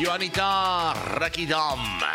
Juanita Rakidam.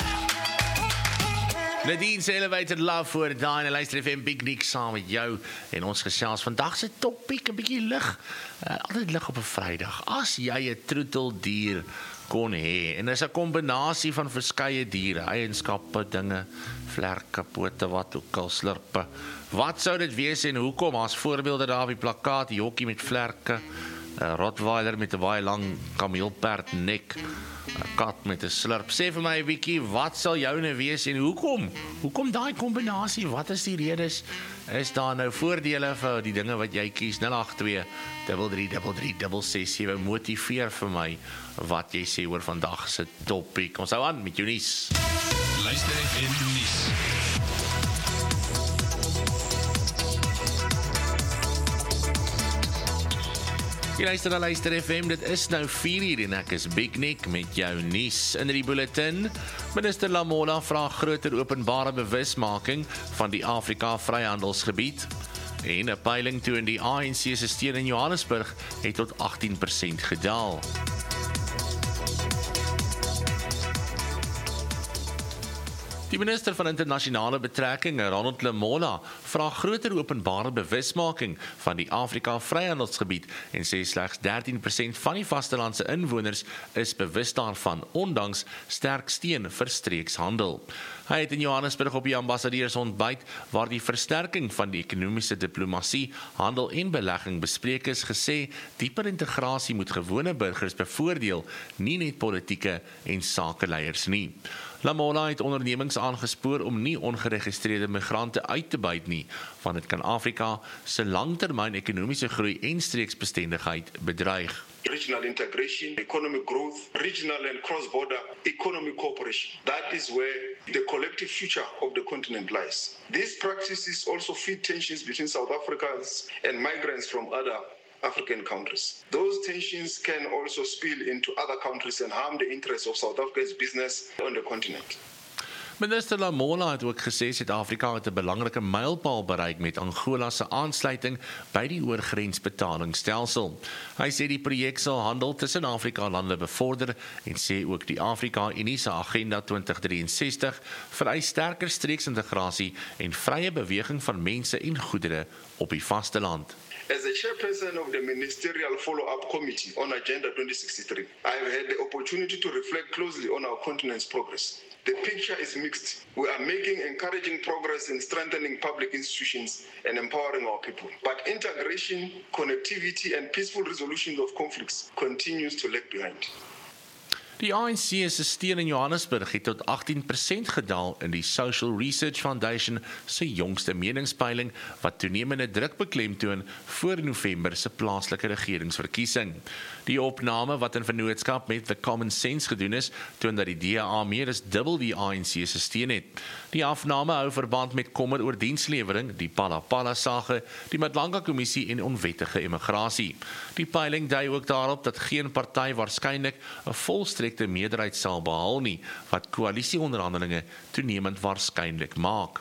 Nadine se Elevated Love voor daai en luister FM Big Nick saam met jou en ons gesels vandag se topiek 'n bietjie lig. Altyd lig op 'n Vrydag. As jy 'n troeteldier kon hê en dis 'n kombinasie van verskeie diere, eienskappe, dinge, vlerke, pote, wat ook al slurpe. Wat sou dit wees en hoekom? As voorbeelde daar op die plakkaat, jokkie met vlerke, 'n Rottweiler met 'n baie lang kameelperd nek, 'n kat met 'n slurp. Sê vir my 'n bietjie, wat sal joune wees en hoekom? Hoekom daai kombinasie? Wat is die redes? Is daar nou voordele vir die dinge wat jy kies? 082 3333 667. Motiveer vir my wat jy sê oor vandag se topiek. Ons hou aan met jou nuus. Luister FM nuus. Jy luister na Luister FM, dit is nou 4:00 en ek is Big Nick met jou nuus. In die bulletin, minister Lamola vra groter openbare bewusmaking van die Afrika Vryhandelsgebied. En 'n peiling toon die ANC se steun in Johannesburg het tot 18% gedaal. Die minister van internasionale betrekkinge, Ronald Lamola, vra groter openbare bewusmaking van die Afrika Vryhandelsgebied en sê slegs 13% van die vastelandse inwoners is bewus daarvan, ondanks sterk steun vir streekshandel. Hy het in Johannesburg op die ambassadeursontbyt waar die versterking van die ekonomiese diplomatie, handel en belegging bespreek is, gesê dieper integrasie moet gewone burgers bevoordeel, nie net politieke en sakeleiers nie. Lamola het ondernemings aangespoor om nie ongeregistreerde migrante uit te buit nie, want dit kan Afrika se langtermyn ekonomiese groei en streeksbestendigheid bedreig. Regional integration, economic growth, regional and cross-border economic cooperation. That is where the collective future of the continent lies. These practices also feed tensions between South Africans and migrants from other African countries. Those tensions can also spill into other countries and harm the interests of South Africa's business on the continent. Minister Lamola het ook gesê Suid-Afrika het 'n belangrike mylpaal bereik met Angola se aansluiting by die oorgrensbetalingsstelsel. Hy sê die projek sal handel tussen Afrika-lande bevorder en sê ook die Afrika-Unie se Agenda 2063 vereis sterker streeksintegrasie en vrye beweging van mense en goedere op die vasteland. As the chairperson of the Ministerial Follow-up Committee on Agenda 2063, I have had the opportunity to reflect closely on our continent's progress. The picture is mixed. We are making encouraging progress in strengthening public institutions and empowering our people. But integration, connectivity, and peaceful resolution of conflicts continues to lag behind. Die ANC se steun in Johannesburg het tot 18% gedaal in die Social Research Foundation se jongste meningspeiling wat toenemende druk beklemtoon voor November se plaaslike regeringsverkiesing. Die opname wat in vennootskap met The Common Sense gedoen is, toon dat die DA meer as dubbel die ANC se steun het. Die afname hou verband met kommer oor dienslewering, die Pala sage, die Madlanga kommissie en onwettige immigrasie. Die peiling dui ook daarop dat geen party waarskynlik 'n volstrekte meerderheid sal behaal nie, wat koalisieonderhandelinge toenemend waarskynlik maak.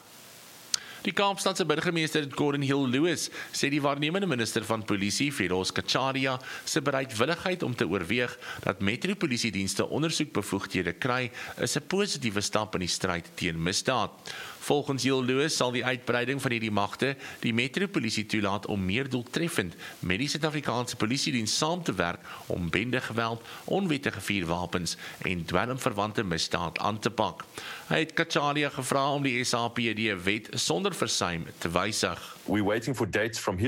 Die Kaapstadse burgemeester Gordon Hill-Lewis sê die waarnemende minister van polisie, Feroz Kacharia, se bereidwilligheid om te oorweeg dat metropolisiedienste ondersoekbevoegdhede kry, is 'n positiewe stap in die stryd teen misdaad. Volgens Hill-Lewis sal die uitbreiding van hierdie magte die metropolisie toelaat om meer doeltreffend met die Suid-Afrikaanse polisiediens saam te werk om bendegeweld, onwettige vuurwapens en dwelmverwante misdaad aan te pak. Hy het Kacharia gevra om die SAPD-wet sonder versuim te wysig. We're waiting for dates from his